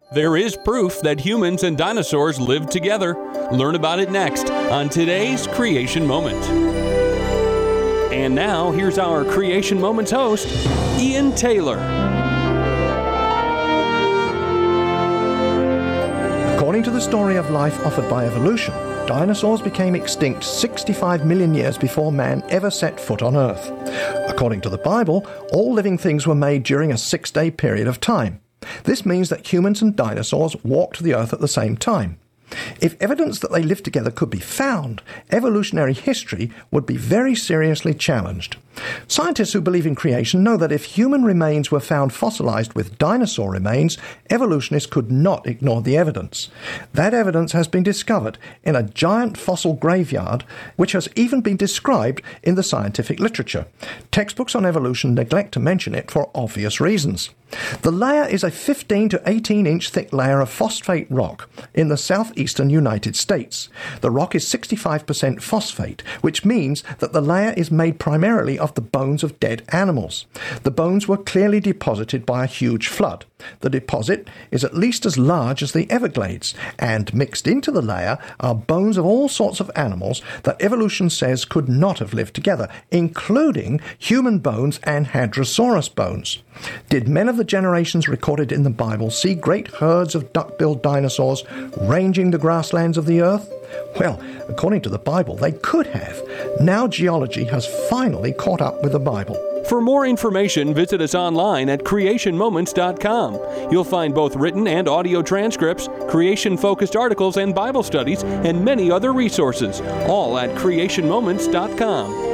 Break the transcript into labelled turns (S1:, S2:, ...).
S1: There is proof that humans and dinosaurs lived together. Learn about it next on today's Creation Moment. And now, here's our Creation Moments host, Ian Taylor.
S2: According to the story of life offered by evolution, dinosaurs became extinct 65 million years before man ever set foot on Earth. According to the Bible, all living things were made during a 6-day period of time. This means that humans and dinosaurs walked the Earth at the same time. If evidence that they lived together could be found, evolutionary history would be very seriously challenged. Scientists who believe in creation know that if human remains were found fossilized with dinosaur remains, evolutionists could not ignore the evidence. That evidence has been discovered in a giant fossil graveyard, which has even been described in the scientific literature. Textbooks on evolution neglect to mention it for obvious reasons. The layer is a 15 to 18-inch thick layer of phosphate rock in the southeastern United States. The rock is 65% phosphate, which means that the layer is made primarily of the bones of dead animals. The bones were clearly deposited by a huge flood. The deposit is at least as large as the Everglades, and mixed into the layer are bones of all sorts of animals that evolution says could not have lived together, including human bones and Hadrosaurus bones. Did men of the generations recorded in the Bible see great herds of duck-billed dinosaurs ranging the grasslands of the earth? Well, according to the Bible, they could have. Now geology has finally caught up with the Bible.
S1: For more information, visit us online at creationmoments.com. You'll find both written and audio transcripts, creation-focused articles and Bible studies, and many other resources, all at creationmoments.com.